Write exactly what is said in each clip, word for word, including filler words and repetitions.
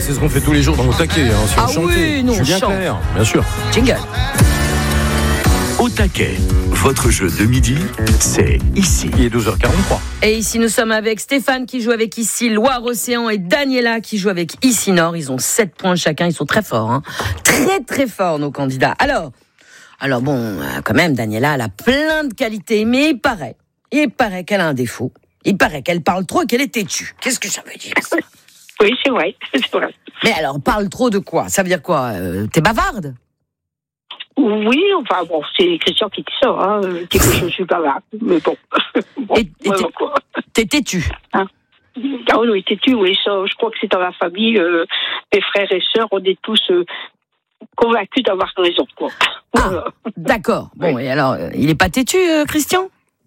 c'est ce qu'on fait tous les jours dans Au Taquet, hein, si on Ah chantait. oui, nous, Je suis on bien chante. clair, bien sûr. Jingle. Au Taquet, votre jeu de midi, c'est ici. Il est douze heures quarante-trois. Et ici, nous sommes avec Stéphane qui joue avec ici Loire-Océan et Daniela qui joue avec ici Nord. Ils ont sept points chacun, ils sont très forts. Hein. Très très forts, nos candidats. Alors, alors bon, euh, quand même, Daniela, elle a plein de qualités, mais il paraît, il paraît qu'elle a un défaut. Il paraît qu'elle parle trop et qu'elle est têtue. Qu'est-ce que ça veut dire, ça? Oui, c'est vrai, c'est vrai. Mais alors, parle trop de quoi? Ça veut dire quoi? euh, T'es bavarde? Oui, enfin bon, c'est Christian qui dit ça, hein, qui dit que je suis pas là, mais bon. bon Et- et voilà, t'es- quoi. T'es têtue? Ah oui, t'es-tu, oui, ça, je crois que c'est dans la famille, euh, mes frères et sœurs, on est tous euh, convaincus d'avoir raison, quoi. Voilà. Ah, d'accord. Bon, et alors, euh, il est pas têtu, euh, Christian?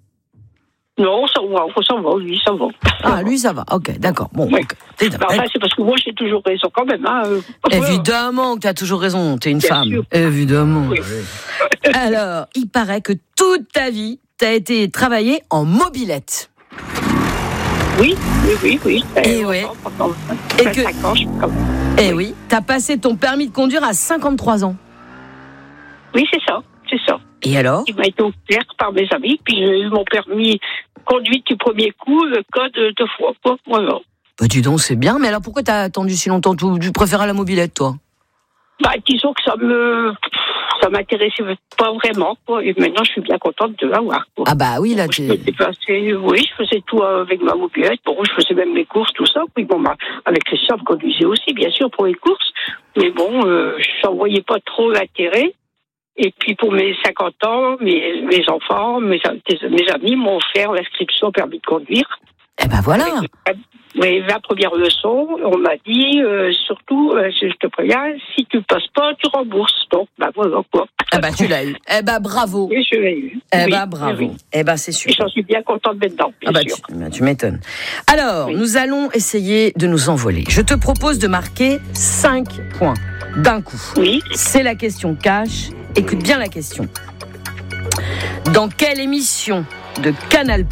Non, ça va, ça va, lui, ça va. Ah, lui, ça va. Ok, d'accord. Bon, Oui. ok. T'es- Mais enfin, c'est parce que moi, j'ai toujours raison quand même, hein. euh, voilà. Évidemment que tu as toujours raison, tu es une Bien femme. sûr. Évidemment. Oui. Alors, il paraît que toute ta vie, tu as été travaillée en mobilette. Oui, oui, oui, oui. Et Euh, ouais. pendant Et que- vingt-cinq ans, je suis comme- Eh oui, tu as passé ton permis de conduire à cinquante-trois ans. Oui, c'est ça, c'est ça. Et alors? Il m'a été offert par mes amis, puis j'ai eu mon permis conduite du premier coup, le code deux fois, quoi. Voilà. Bah dis donc, c'est bien, mais alors pourquoi t'as attendu si longtemps? Tu, tu préférais la mobilette, toi? Bah, disons que ça me, ça m'intéressait pas vraiment, quoi. Et maintenant, je suis bien contente de l'avoir, quoi. Ah bah oui, là, Je tu... me déplaçais, oui, je faisais tout avec ma mobilette. Bon, je faisais même mes courses, tout ça. Puis bon, bah, avec Christian, je conduisais aussi, bien sûr, pour les courses. Mais bon, euh, je n'en voyais pas trop l'intérêt. Et puis pour mes cinquante ans, mes, mes enfants, mes, mes amis m'ont offert l'inscription au permis de conduire. Eh ben voilà. Oui, la première leçon, on m'a dit, euh, surtout, euh, je te préviens, si tu passes pas, tu rembourses. Donc, bah voilà quoi. Eh ben tu l'as eu. Eh ben bravo. Et je l'ai eu. Eh Oui, ben bravo. oui. Eh ben c'est Et super. j'en suis bien contente maintenant, bien Ah bah sûr. tu, bah, tu m'étonnes. Alors, Oui. nous allons essayer de nous envoler. Je te propose de marquer cinq points d'un coup. Oui, C'est la question cash. Écoute bien la question. Dans quelle émission de Canal+,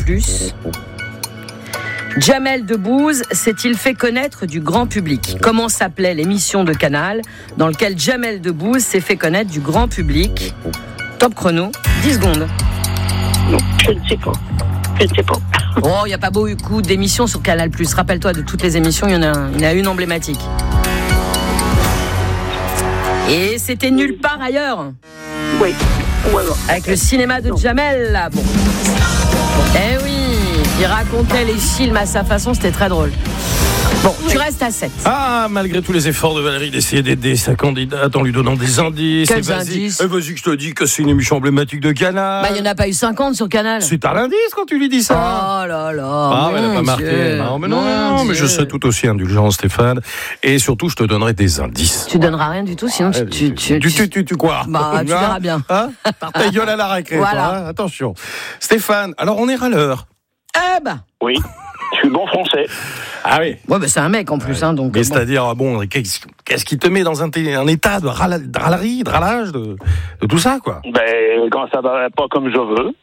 Jamel Debbouze s'est-il fait connaître du grand public? Comment s'appelait l'émission de Canal dans laquelle Jamel Debbouze s'est fait connaître du grand public? Top chrono, dix secondes. non, je ne sais pas. Je ne sais pas. Oh, il n'y a pas beaucoup d'émissions sur Canal+. Rappelle-toi, de toutes les émissions, il y en a, il y en a une emblématique. Et c'était nulle part ailleurs. Oui, voilà. Avec le cinéma de Jamel, là. Bon. Eh oui, il racontait les films à sa façon, c'était très drôle. Bon, tu restes à sept. Ah, malgré tous les efforts de Valérie d'essayer d'aider sa candidate en lui donnant des indices. Quels et vas-y, indices et vas-y que je te dis que c'est une émission emblématique de Canal. Bah, il n'y en a pas eu cinquante sur Canal. C'est un indice quand tu lui dis ça. Oh là là. Ah, mais elle n'a pas mon marqué. Dieu, Non, mais non, mon non, mais je Dieu. serai tout aussi indulgent, Stéphane. Et surtout, je te donnerai des indices. Tu donneras rien du tout, sinon tu... tu, tu, Tu, tu, tu, tu quoi? Bah, tu Hein verras bien. Hein Par ta gueule à la récré, Voilà. toi, hein. Attention. Stéphane, alors on est râleur. Eh bah. Oui, je suis bon français. Ah oui. Ouais, bah c'est un mec en plus, hein, donc... Mais bon. c'est-à-dire, bon, qu'est-ce qu'est-ce qui te met dans un, t- un état de, râla- de râlerie, de râlage, de, de tout ça, quoi? Ben, quand ça va pas comme je veux.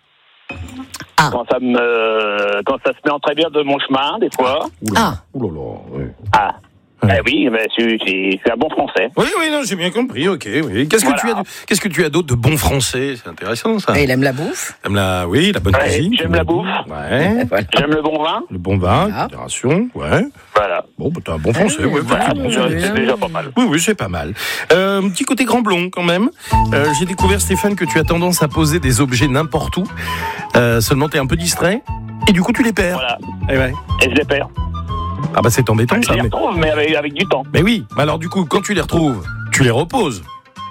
Ah. Quand ça me, quand ça se met en travers de mon chemin, des fois. Oula, Ah. oulala, oui. Ah. Ouais. Ben oui, ben, je, suis- je suis un bon français. Oui, oui, non, j'ai bien compris, ok, oui. Qu'est-ce que Voilà. tu as, de- qu'est-ce que tu as d'autre de bon français? C'est intéressant, ça. Et il aime la bouffe. T'aimes la, oui, la bonne Ouais, cuisine. j'aime tu la m'as dit. bouffe. Ouais. Voilà. J'aime le bon vin. Le bon vin, Ah. modération, ouais. Voilà. Bon, bah, t'as un bon français, ouais, Voilà, effectivement, déjà, c'est- c'est déjà pas mal. Oui, oui, c'est pas mal. Euh, un petit côté grand blond, quand même. Euh, j'ai découvert, Stéphane, que tu as tendance à poser des objets n'importe où. Euh, seulement, t'es un peu distrait. Et du coup, tu les perds. Voilà. Eh ouais. Et je les perds. Ah bah, c'est embêtant, Je ça. les Mais... retrouve, mais avec, avec du temps. mais oui. Mais alors, du coup, quand tu les retrouves, tu les reposes.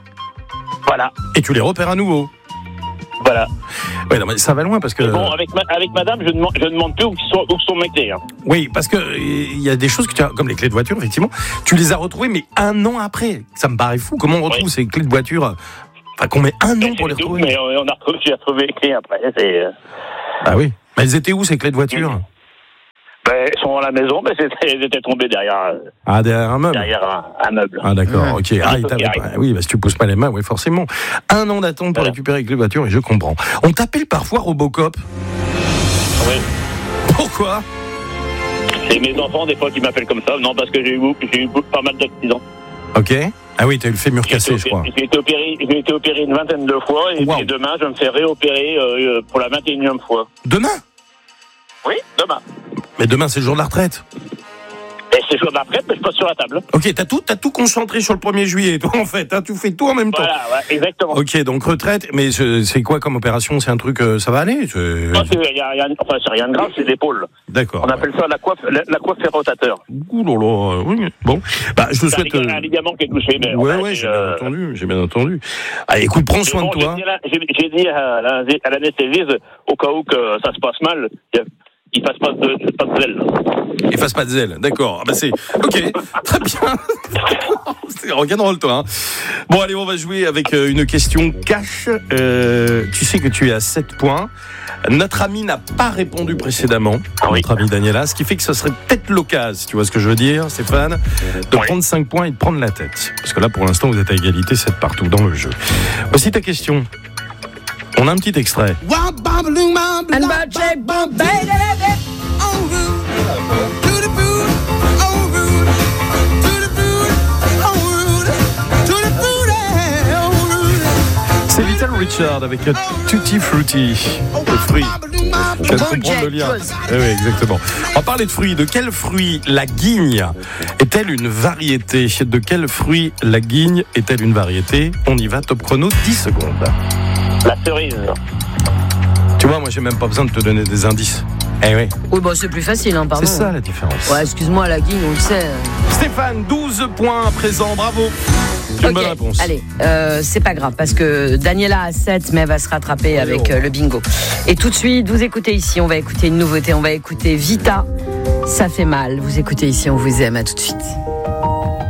Voilà. Et tu les repères à nouveau. Voilà. Ouais, non, mais ça va loin parce que. Et bon, avec, ma, avec madame, je ne demande, je ne demande plus où sont, où sont mes clés. Hein. Oui, parce que il y a des choses que tu as, comme les clés de voiture, effectivement, tu les as retrouvées, mais un an après. Ça me paraît fou. Comment on retrouve Oui. ces clés de voiture? Enfin, qu'on met un an pour les C'est tout, retrouver. mais on a retrouvé, j'ai retrouvé les clés après. C'est, euh, Ah oui. Mais elles étaient où ces clés de voiture? ben, elles sont à la maison, mais c'était, elles étaient tombées derrière, Ah, derrière un meuble. derrière un, un meuble. Ah d'accord, Ouais. ok. Ah, il t'avait pas- oui, bah, si tu pousses pas les mains, oui, forcément. Un an d'attente pour Voilà. récupérer les clés de voiture, et je comprends. On t'appelle parfois Robocop. Oui. Pourquoi? C'est mes enfants, des fois, qui m'appellent comme ça. Non, parce que j'ai eu, j'ai eu pas mal d'accidents. Ok. Ah oui, t'as eu le fémur cassé, opéré, je crois. J'ai été opéré, j'ai été opéré une vingtaine de fois, et, wow. et demain, je me fais réopérer euh, pour la vingt et unième fois. Demain ? Oui, demain. Mais demain, c'est le jour de la retraite. Et c'est le jour de la retraite, mais je passe sur la table. Ok, t'as tout, t'as tout concentré sur le premier juillet, toi, en fait. Hein, tu fais tout en même temps. Voilà, ouais, exactement. Ok, donc retraite, mais c'est quoi comme opération ? C'est un truc, euh, ça va aller ? Non, c'est, y a, y a, enfin, c'est rien de grave, c'est l'épaule. D'accord. On appelle ça la coiffe, la, la coiffe rotateur. Ouh là là, oui. Bon, bah je te souhaite. C'est un ligament qui est touché, mais ouais, enfin, ouais, j'ai euh... bien entendu, j'ai bien entendu. Allez, écoute, prends soin bon, de toi. J'ai, j'ai dit à, la, à l'anesthésiste, au cas où que ça se passe mal, il fasse pas de, pas de zèle. Il fasse pas de zèle, d'accord. Ah bah c'est ok, très bien. C'est rock'n'roll toi. Hein. Bon allez, on va jouer avec une question cash. Euh, tu sais que tu es à sept points. Notre ami n'a pas répondu précédemment, ah oui. Notre ami Daniela, ce qui fait que ce serait peut-être l'occasion, tu vois ce que je veux dire, Stéphane, de oui. prendre cinq points et de prendre la tête. Parce que là, pour l'instant, vous êtes à égalité, sept partout dans le jeu. Voici ta question. On a un petit extrait. C'est Little Richard avec Tutti Frutti, le fruit. Je viens de comprendre le lien. Eh oui, exactement. On va parler de fruits. De quel fruit la guigne est-elle une variété ? De quel fruit la guigne est-elle une variété ? On y va, top chrono, dix secondes. La cerise. Tu vois, moi, j'ai même pas besoin de te donner des indices. Eh oui. Oui, bah c'est plus facile, hein, pardon. C'est ça la différence. Ouais, excuse-moi, la guigne, on le sait. Stéphane, douze points à présent, bravo. C'est une okay. bonne réponse. Allez, euh, c'est pas grave, parce que Daniela a sept, mais elle va se rattraper oh, avec euh, le bingo. Et tout de suite, vous écoutez ici, on va écouter une nouveauté, on va écouter Vita, ça fait mal. Vous écoutez ici, on vous aime, à tout de suite.